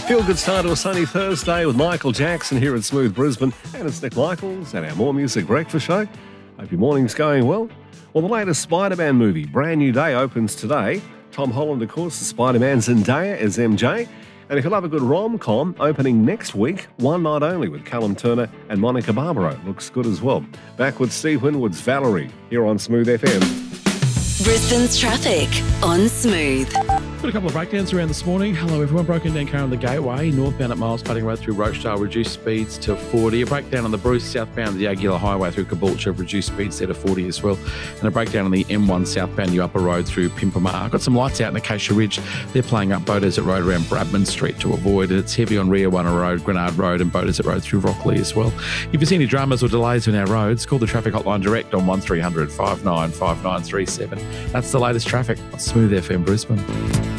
Feel good start to a sunny Thursday with Michael Jackson here at Smooth Brisbane. And it's Nick Michaels and our More Music Breakfast Show. Hope your morning's going well. Well, the latest Spider-Man movie, Brand New Day, opens today. Tom Holland, of course, the Spider-Man, Zendaya as MJ. And if you love a good rom-com, opening next week, One Night Only with Callum Turner and Monica Barbaro. Looks good as well. Back with Steve Winwood's Valerie here on Smooth FM. Brisbane's traffic on Smooth. Got a couple of breakdowns around this morning. Hello everyone, broken down car on the Gateway, northbound at Miles Pudding Road through Rochdale, reduced speeds to 40. A breakdown on the Bruce, southbound the Aguilar Highway through Caboolture, reduced speeds there to 40 as well. And a breakdown on the M1 southbound New Upper Road through Pimpamar. Got some lights out in Acacia Ridge. They're playing up Boaters at Road around Bradman Street to avoid it. It's heavy on Rio One Road, Grenard Road and Boaters at Road through Rockley as well. If you see any dramas or delays on our roads, call the traffic hotline direct on 1300 595937. That's the latest traffic on Smooth FM Brisbane.